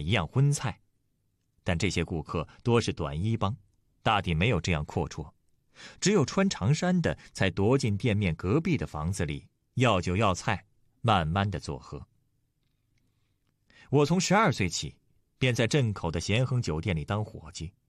一样荤菜。但这些顾客多是短衣帮，大抵没有这样阔绰，只有穿长衫的才踱进店面隔壁的房子里，要酒要菜，慢慢的坐喝。我从12岁起，便在镇口的咸亨酒店里当伙计，